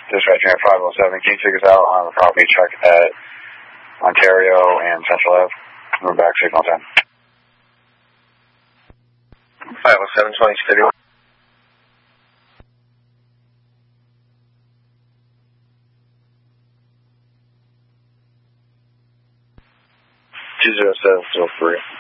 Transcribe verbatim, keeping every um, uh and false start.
Dispatch unit five oh seven, can you take us out on a property check at Ontario and Central Ave? We're back, signal ten. five oh seven, twenty thirty-one. two zero seven zero three.